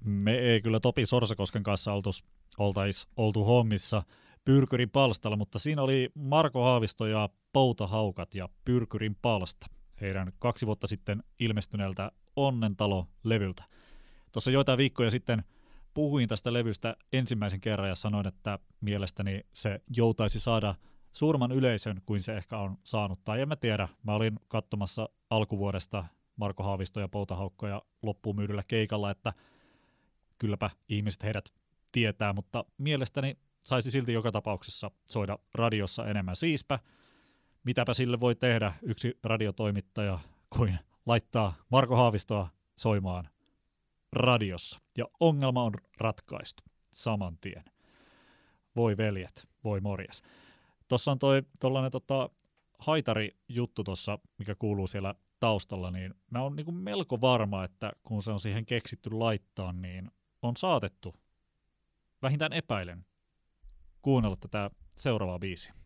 Me ei kyllä Topi Sorsakosken kanssa oltaisi oltu hommissa Pyrkyrin palstalla, mutta siinä oli Marko Haavisto ja Poutahaukat ja Pyrkyrin palsta heidän 2 vuotta sitten ilmestyneeltä Onnentalo-levyltä. Tuossa joitain viikkoja sitten puhuin tästä levystä ensimmäisen kerran ja sanoin, että mielestäni se joutaisi saada suurman yleisön kuin se ehkä on saanut. Tai en mä tiedä, mä olin katsomassa alkuvuodesta Marko Haavisto ja Poutahaukkoja loppuun myydyllä keikalla, että kylläpä ihmiset heidät tietää, mutta mielestäni saisi silti joka tapauksessa soida radiossa enemmän. Siispä, mitäpä sille voi tehdä yksi radiotoimittaja kuin laittaa Marko Haavistoa soimaan radiossa. Ja ongelma on ratkaistu saman tien. Voi veljet, voi morjes. Tuossa on tuollainen haitari-juttu tuossa, mikä kuuluu siellä taustalla, niin mä oon niinku melko varma, että kun se on siihen keksitty laittaa, niin on saatettu, vähintään epäilen, kuunnella tätä seuraavaa biisiä.